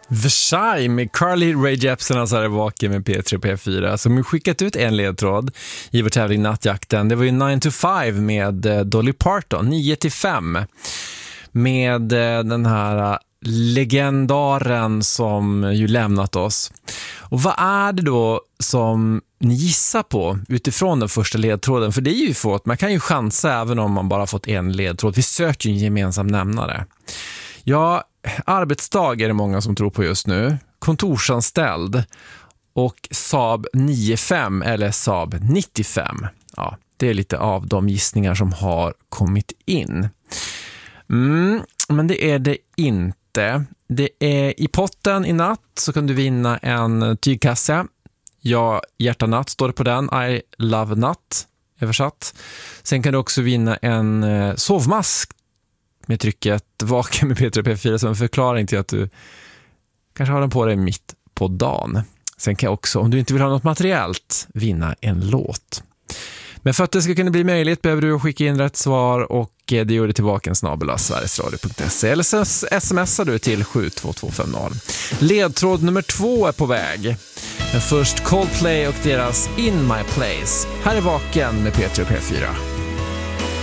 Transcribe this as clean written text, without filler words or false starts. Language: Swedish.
Versailles med Carly Rae Jepsen, alltså är vaken med P3 och P4 som skickat ut en ledtråd i vår tävling Nattjakten. Det var ju 9 to 5 med Dolly Parton, 9 till 5 med den här legendaren som ju lämnat oss. Och vad är det då som ni gissar på utifrån den första ledtråden? För det är ju fått, man kan ju chansa även om man bara fått en ledtråd. Vi söker ju en gemensam nämnare. Ja, arbetsdag är det många som tror på just nu. Kontorsanställd och Saab 95 eller Saab 95. Ja, det är lite av de gissningar som har kommit in. Men det är det inte. Det är i potten i natt så kan du vinna en tygkasse. Ja, hjärta natt står det på den. I love natt översatt. Sen kan du också vinna en sovmask med trycket vaken med P3 och P4 som en förklaring till att du kanske har den på dig mitt på dagen. Sen kan jag också, om du inte vill ha något materiellt, vinna en låt. Men för att det ska kunna bli möjligt behöver du skicka in rätt svar och det gör du till vakensnabel@sverigesradio.se eller så smsar du till 72250. Ledtråd nummer 2 är på väg. Men först Coldplay och deras In My Place. Här är Vaken med P3 och P4.